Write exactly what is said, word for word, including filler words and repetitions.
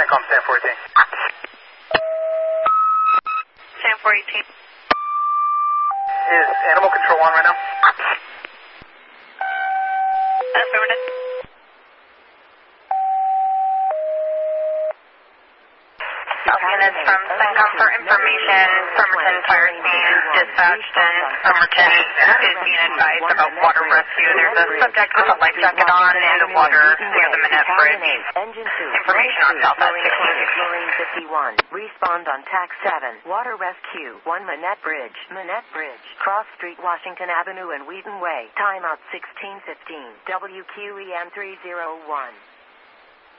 CENTCOM, San four eighteen. San four eighteen. Is animal control on right now? Affirmative. South units from CENTCOM for information. Somerton Fire Scene dispatched and Somerton is being advised about water rescue. There's a subject with a life jacket on in the water near the Minette Bridge. Information on South sixteen. Marine fifty-one. Respond on T A C seven. Water rescue. one Minette Bridge. Minette Bridge. Cross Street, Washington Avenue and Wheaton Way. Timeout sixteen fifteen. W Q E M three oh one.